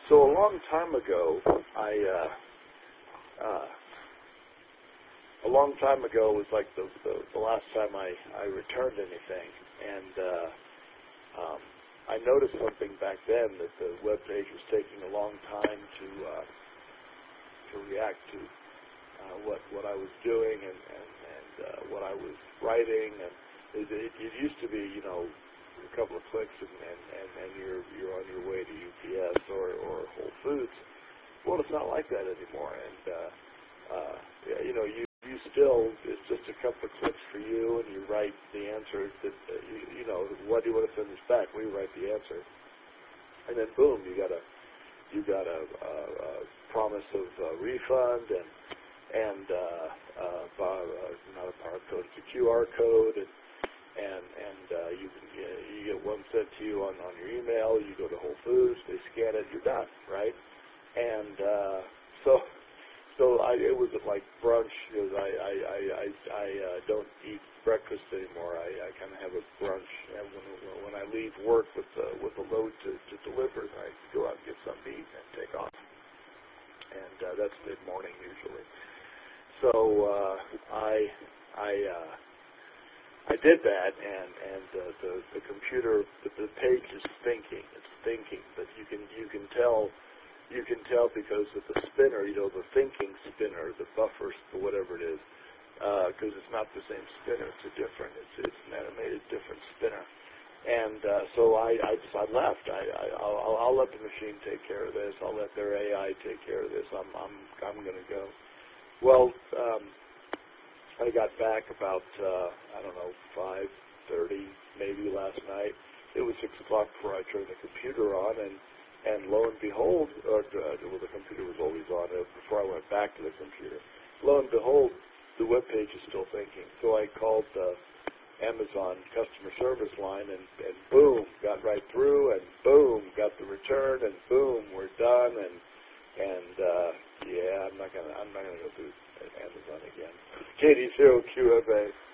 So a long time ago, was like the last time I returned anything, and I noticed something back then, that the web page was taking a long time to react to what I was doing and what I was writing, and it used to be, a couple of clicks and you're on your way to UPS or Whole Foods. Well, it's not like that anymore, and you still, it's just a couple of clicks for you, and you write the answer that what do you want to send us back? We write the answer, and then boom, you got a promise of refund and not a barcode, it's a QR code, and you get one sent to you on your email. You go to Whole Foods, they scan it, you're done, right? And so it was like brunch, because I don't eat breakfast anymore. I kind of have a brunch, and when I leave work with a load to deliver, I go out and get something to eat and take off, and that's mid-morning usually. So I did that, and the computer, the page is thinking. It's thinking, but you can tell because of the spinner, the thinking spinner, the buffer, whatever it is, because it's not the same spinner. It's an animated different spinner. And so I left. I'll let the machine take care of this. I'll let their AI take care of this. I'm going to go. Well, I got back about 5:30 maybe last night. It was 6 o'clock before I turned the computer on, and lo and behold, the computer was always on before I went back to the computer. Lo and behold, the web page is still thinking. So I called the Amazon customer service line, and boom, got right through, and boom, got the return, and boom, we're done, and yeah, I'm not gonna go through Amazon again. KD0QFA.